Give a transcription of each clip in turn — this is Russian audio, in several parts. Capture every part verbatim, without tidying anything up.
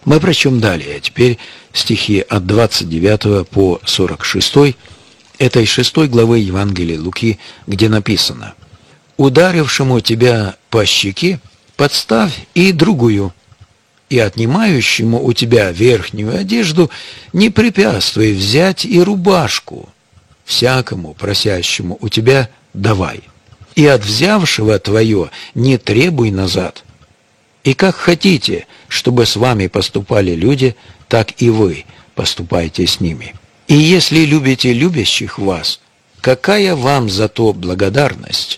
Мы прочтем далее, теперь стихи от двадцать девятого по сорок шестой этой шестой главы Евангелия Луки, где написано: «Ударившему тебя по щеке подставь и другую, и отнимающему у тебя верхнюю одежду не препятствуй взять и рубашку. Всякому просящему у тебя давай, и от взявшего твое не требуй назад. И как хотите, чтобы с вами поступали люди, так и вы поступайте с ними. И если любите любящих вас, какая вам за то благодарность?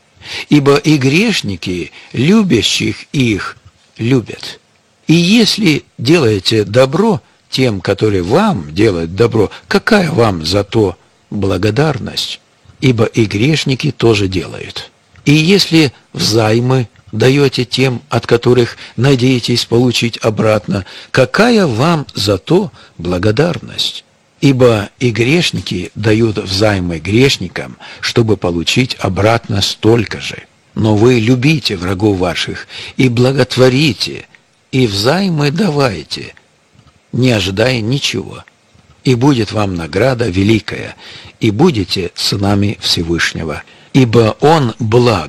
Ибо и грешники, любящих их, любят. И если делаете добро тем, которые вам делают добро, какая вам за то благодарность? Ибо и грешники тоже делают. И если взаймы даете тем, от которых надеетесь получить обратно, какая вам за то благодарность? Ибо и грешники дают взаймы грешникам, чтобы получить обратно столько же. Но вы любите врагов ваших и благотворите, и взаймы давайте, не ожидая ничего. И будет вам награда великая, и будете сынами Всевышнего. Ибо Он благ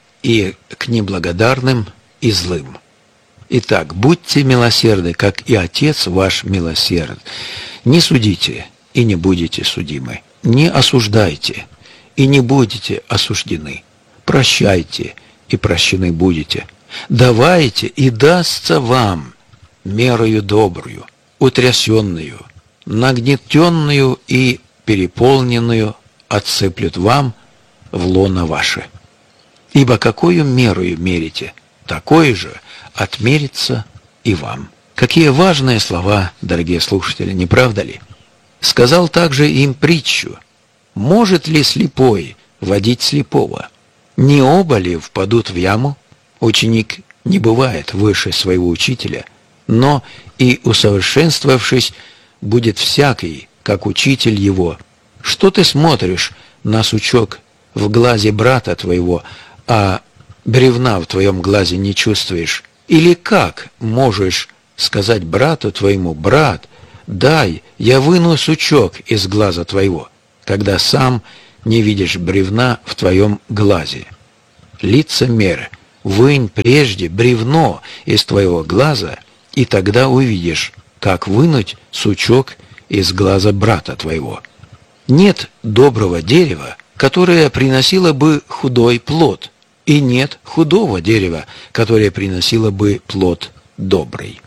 и к неблагодарным и злым. Итак, будьте милосердны, как и Отец ваш милосерд. Не судите, и не будете судимы. Не осуждайте, и не будете осуждены. Прощайте, и прощены будете. Давайте, и дастся вам мерою добрую, утрясенную, нагнетенную и переполненную отсыплют вам в лоно ваше. Ибо какую мерою мерите, такое же отмерится и вам». Какие важные слова, дорогие слушатели, не правда ли? Сказал также им притчу: «Может ли слепой водить слепого? Не оба ли впадут в яму? Ученик не бывает выше своего учителя, но и усовершенствовавшись, будет всякий, как учитель его. Что ты смотришь на сучок в глазе брата твоего, а бревна в твоем глазе не чувствуешь? Или как можешь сказать брату твоему: брат, дай, я выну сучок из глаза твоего, когда сам не видишь бревна в твоем глазе? Лицемер, вынь прежде бревно из твоего глаза, и тогда увидишь, как вынуть сучок из глаза брата твоего. Нет доброго дерева, которое приносило бы худой плод, и нет худого дерева, которое приносило бы плод добрый.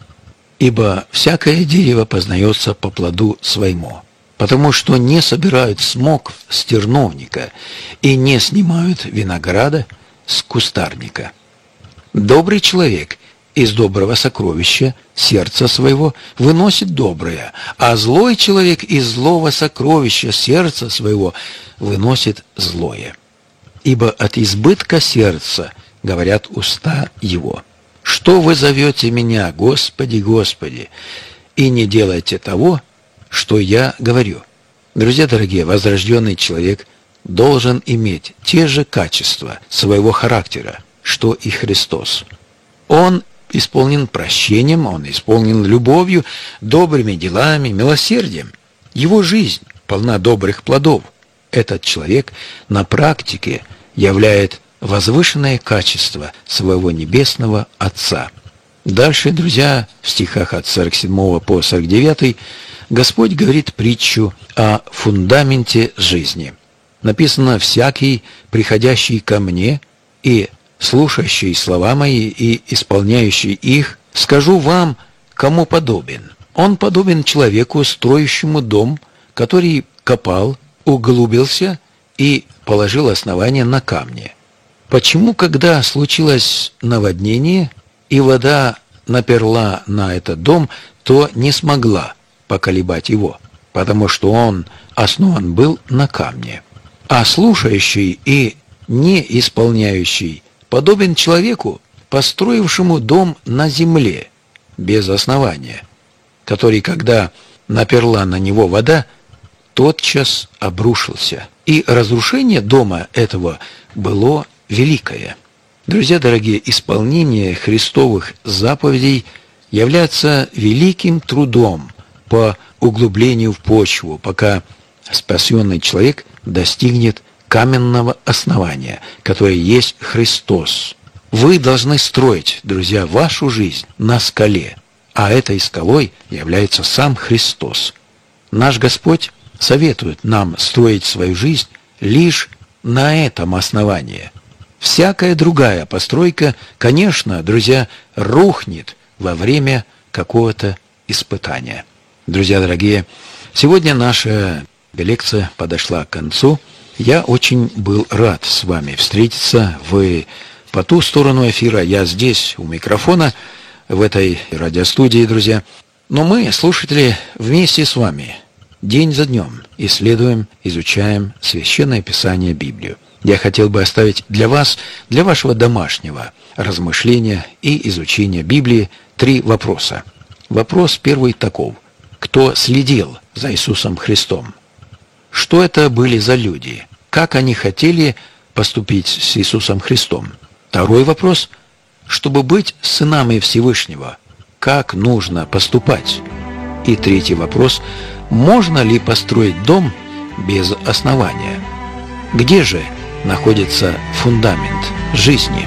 Ибо всякое дерево познается по плоду своему, потому что не собирают смок с терновника и не снимают винограда с кустарника. Добрый человек из доброго сокровища сердца своего выносит доброе, а злой человек из злого сокровища сердца своего выносит злое. Ибо от избытка сердца говорят уста его. Что вы зовете меня, Господи, Господи, и не делаете того, что я говорю? Друзья дорогие, возрожденный человек должен иметь те же качества своего характера, что и Христос. Он исполнен прощением, он исполнен любовью, добрыми делами, милосердием. Его жизнь полна добрых плодов. Этот человек на практике являет возвышенное качество своего небесного Отца. Дальше, друзья, в стихах от сорок седьмого по сорок девятый Господь говорит притчу о фундаменте жизни. Написано: «Всякий, приходящий ко мне и слушающий слова мои и исполняющий их, скажу вам, кому подобен. Он подобен человеку, строящему дом, который копал, углубился и положил основание на камне. Почему, когда случилось наводнение, и вода наперла на этот дом, то не смогла поколебать его? Потому что он основан был на камне. А слушающий и не исполняющий подобен человеку, построившему дом на земле, без основания, который, когда наперла на него вода, тотчас обрушился. И разрушение дома этого было великое». Друзья дорогие, исполнение Христовых заповедей является великим трудом по углублению в почву, пока спасенный человек достигнет каменного основания, которое есть Христос. Вы должны строить, друзья, вашу жизнь на скале, а этой скалой является сам Христос. Наш Господь советует нам строить свою жизнь лишь на этом основании. Всякая другая постройка, конечно, друзья, рухнет во время какого-то испытания. Друзья дорогие, сегодня наша лекция подошла к концу. Я очень был рад с вами встретиться. Вы по ту сторону эфира, я здесь, у микрофона, в этой радиостудии, друзья. Но мы, слушатели, вместе с вами день за днем исследуем, изучаем Священное Писание, Библию. Я хотел бы оставить для вас, для вашего домашнего размышления и изучения Библии три вопроса. Вопрос первый таков. Кто следил за Иисусом Христом? Что это были за люди? Как они хотели поступить с Иисусом Христом? Второй вопрос. Чтобы быть сынами Всевышнего, как нужно поступать? И третий вопрос. Можно ли построить дом без основания? Где же находится фундамент жизни?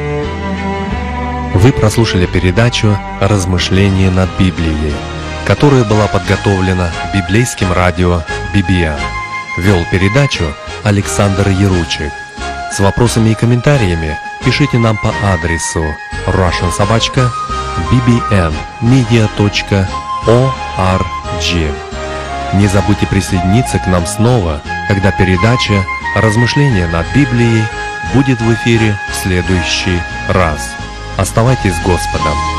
Вы прослушали передачу «Размышления над Библией», которая была подготовлена библейским радио би би эн. Вел передачу Александр Яручик. С вопросами и комментариями пишите нам по адресу russian собака би би эн медиа точка орг. Не забудьте присоединиться к нам снова, когда передача «Размышления над Библией» будет в эфире в следующий раз. Оставайтесь с Господом.